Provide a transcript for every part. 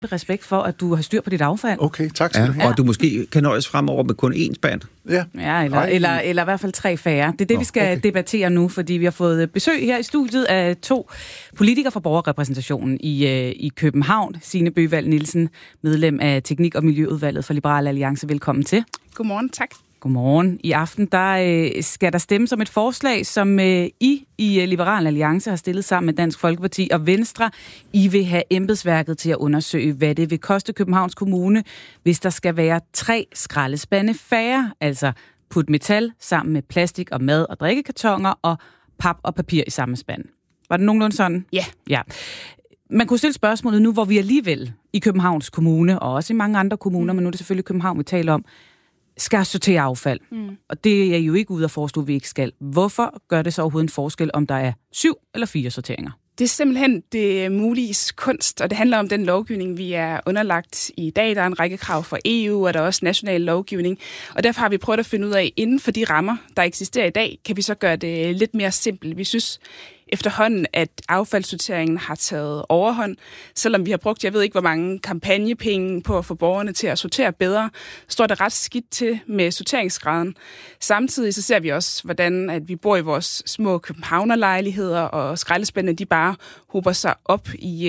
respekt for, at du har styr på dit affald. Okay, tak skal du have. Og du måske kan nøjes fremover med kun én spand. Ja, eller i hvert fald 3 færre. Det er det, vi skal debattere nu, fordi vi har fået besøg her i studiet af 2 politikere fra borgerrepræsentationen i København. Signe Bøgevald Nielsen, medlem af Teknik- og Miljøudvalget for Liberal Alliance. Velkommen til. Godmorgen, tak. Godmorgen. I aften skal der stemmes om et forslag, som I Liberal Alliance har stillet sammen med Dansk Folkeparti og Venstre. I vil have embedsværket til at undersøge, hvad det vil koste Københavns Kommune, hvis der skal være 3 skraldespande færre, altså put metal sammen med plastik og mad- og drikkekartoner og pap og papir i samme spand. Var det nogenlunde sådan? Ja. Man kunne stille spørgsmålet nu, hvor vi alligevel i Københavns Kommune, og også i mange andre kommuner, men nu er det selvfølgelig København, vi taler om, skal sortere affald. Og det er jo ikke ude at forestå, at vi ikke skal. Hvorfor gør det så overhovedet en forskel, om der er 7 eller 4 sorteringer? Det er simpelthen det muliges kunst, og det handler om den lovgivning, vi er underlagt i dag. Der er en række krav fra EU, og der er også national lovgivning. Og derfor har vi prøvet at finde ud af, inden for de rammer, der eksisterer i dag, kan vi så gøre det lidt mere simpelt. Vi synes efterhånden, at affaldssorteringen har taget overhånd. Selvom vi har brugt, jeg ved ikke hvor mange kampagnepenge på at få borgerne til at sortere bedre, står det ret skidt til med sorteringsgraden. Samtidig så ser vi også, hvordan at vi bor i vores små københavnerlejligheder, og skraldespandene de bare hober sig op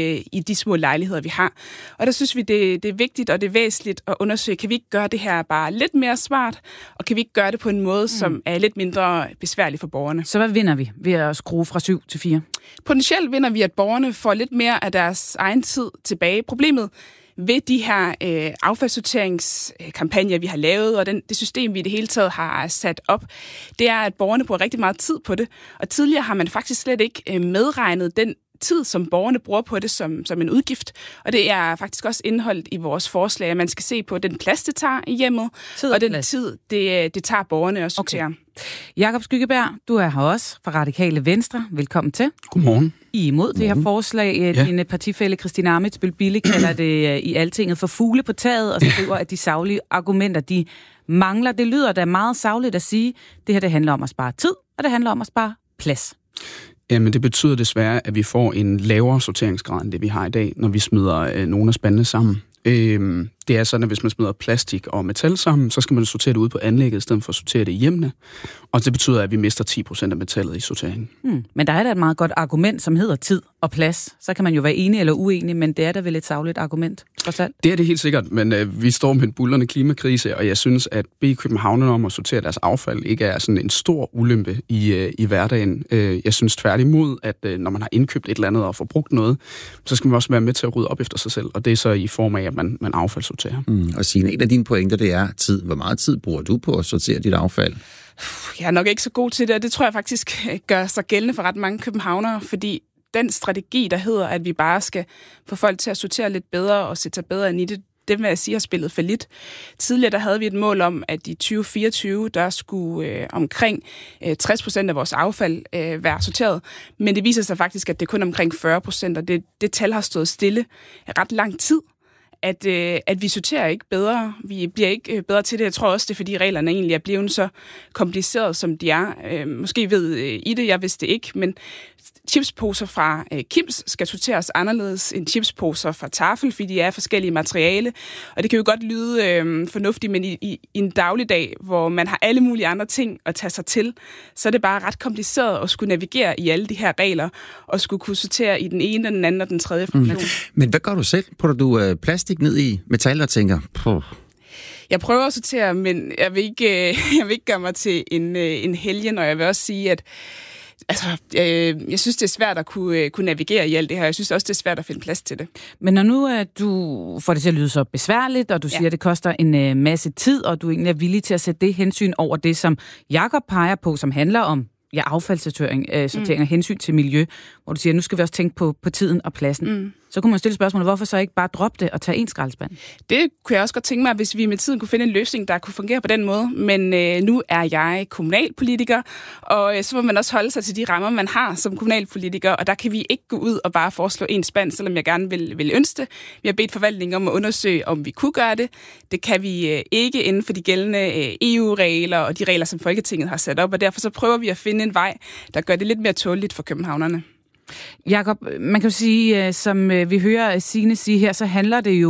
i de små lejligheder, vi har. Og der synes vi, det er vigtigt og det er væsentligt at undersøge, kan vi ikke gøre det her bare lidt mere smart, og kan vi ikke gøre det på en måde, som er lidt mindre besværlig for borgerne. Så hvad vinder vi ved at skrue fra 7 til 4? Potentielt vinder vi, at borgerne får lidt mere af deres egen tid tilbage. Problemet ved de her affaldssorteringskampagner, vi har lavet, og det system, vi i det hele taget har sat op, det er, at borgerne bruger rigtig meget tid på det. Og tidligere har man faktisk slet ikke medregnet den tid, som borgerne bruger på det som en udgift. Og det er faktisk også indeholdt i vores forslag, at man skal se på den plads, det tager i hjemmet, og den tid, det tager borgerne at sortere. Okay. Jakob Skyggeberg, du er her også fra Radikale Venstre. Velkommen til. Godmorgen. I er imod det her forslag. Ja. Din partifælle Christine Ammitzbøll Bille kalder det i Altinget for fugle på taget, og skriver, at de saglige argumenter, de mangler. Det lyder da meget sagligt at sige, det her det handler om at spare tid, og det handler om at spare plads. Jamen, det betyder desværre, at vi får en lavere sorteringsgrad end det, vi har i dag, når vi smider nogle af spandene sammen. Det er sådan, at hvis man smider plastik og metal sammen, så skal man sortere det ud på anlægget, i stedet for at sortere det i hjemmene. Og det betyder, at vi mister 10% af metallet i sorteringen. Men der er da et meget godt argument, som hedder tid og plads. Så kan man jo være enig eller uenig, men det er da vel et sagligt argument, trods alt. Det er det helt sikkert, men vi står med en buldrende klimakrise, og jeg synes, at bede københavnerne om at sortere deres affald ikke er sådan en stor ulempe i hverdagen. Jeg synes tværtimod, at når man har indkøbt et eller andet og forbrugt noget, så skal man også være med til at rydde op efter sig selv, og det er så i form af, at man affaldssorterer. Og Signe, en af dine pointer, det er tid. Hvor meget tid bruger du på at sortere dit affald? Jeg er nok ikke så god til det, og det tror jeg faktisk gør sig gældende for ret mange københavnere, fordi den strategi, der hedder, at vi bare skal få folk til at sortere lidt bedre og sætte sig bedre ind i det, det vil jeg sige har spillet for lidt. Tidligere der havde vi et mål om, at i 2024, der skulle omkring 60% af vores affald være sorteret. Men det viser sig faktisk, at det er kun omkring 40%, og det tal har stået stille ret lang tid. At vi sorterer ikke bedre. Vi bliver ikke bedre til det. Jeg tror også, det er, fordi reglerne egentlig er blevet så komplicerede, som de er. Måske ved I det, jeg vidste det ikke, men chipsposer fra Kims skal sorteres anderledes end chipsposer fra Tafel, fordi de er forskellige materiale. Og det kan jo godt lyde fornuftigt, men i en dagligdag, hvor man har alle mulige andre ting at tage sig til, så er det bare ret kompliceret at skulle navigere i alle de her regler, og skulle kunne sortere i den ene, den anden og den tredje funktion. Men hvad gør du selv? Putter du plastik ned i metal og tænker, Jeg prøver at sortere, men jeg vil ikke gøre mig til en helgen, og jeg vil også sige, at jeg synes, det er svært at kunne navigere i alt det her. Jeg synes også, det er svært at finde plads til det. Men når nu du får det til at lyde så besværligt, og du siger, at det koster en masse tid, og du egentlig er villig til at sætte det hensyn over det, som Jakob peger på, som handler om affaldssortering og hensyn til miljø, hvor du siger, at nu skal vi også tænke på tiden og pladsen. Så kunne man stille spørgsmålet, hvorfor så ikke bare droppe det og tage en skraldespand? Det kunne jeg også godt tænke mig, hvis vi med tiden kunne finde en løsning, der kunne fungere på den måde. Men nu er jeg kommunalpolitiker, og så må man også holde sig til de rammer, man har som kommunalpolitiker, og der kan vi ikke gå ud og bare foreslå en spand, selvom jeg gerne vil ønske det. Vi har bedt forvaltningen om at undersøge, om vi kunne gøre det. Det kan vi ikke inden for de gældende EU-regler og de regler, som Folketinget har sat op, og derfor så prøver vi at finde en vej, der gør det lidt mere tåleligt for københavnerne. Jakob, man kan jo sige, som vi hører Signe sige her, så handler det jo